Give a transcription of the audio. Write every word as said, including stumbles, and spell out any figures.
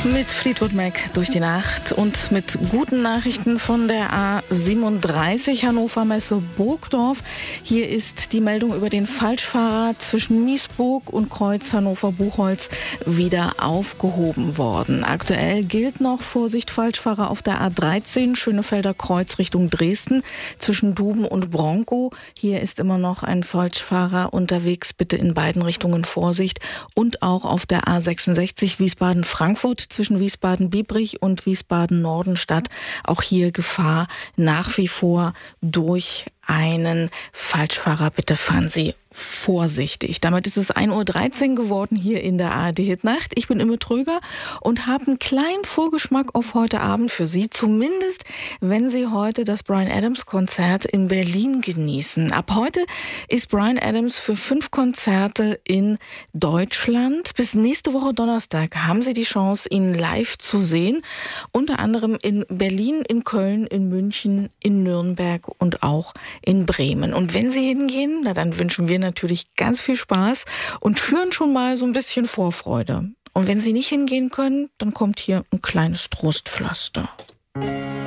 Mit Fleetwood Mac durch die Nacht und mit guten Nachrichten von der A siebenunddreißig Hannover Messe Burgdorf. Hier ist die Meldung über den Falschfahrer zwischen Miesburg und Kreuz Hannover-Buchholz wieder aufgehoben worden. Aktuell gilt noch Vorsicht Falschfahrer auf der A dreizehn Schönefelder Kreuz Richtung Dresden zwischen Duben und Bronkow. Hier ist immer noch ein Falschfahrer unterwegs. Bitte in beiden Richtungen Vorsicht. Und auch auf der A sechsundsechzig Wiesbaden-Frankfurt zwischen Wiesbaden-Biebrich und Wiesbaden-Nordenstadt. Auch hier Gefahr nach wie vor durch einen Falschfahrer. Bitte fahren Sie vorsichtig. Damit ist es ein Uhr dreizehn geworden hier in der A R D-Hitnacht. Ich bin Imme Tröger und habe einen kleinen Vorgeschmack auf heute Abend für Sie. Zumindest, wenn Sie heute das Bryan Adams-Konzert in Berlin genießen. Ab heute ist Bryan Adams für fünf Konzerte in Deutschland. Bis nächste Woche Donnerstag haben Sie die Chance, ihn live zu sehen. Unter anderem in Berlin, in Köln, in München, in Nürnberg und auch in Bremen. Und wenn Sie hingehen, na, dann wünschen wir natürlich ganz viel Spaß und schüren schon mal so ein bisschen Vorfreude. Und wenn Sie nicht hingehen können, dann kommt hier ein kleines Trostpflaster.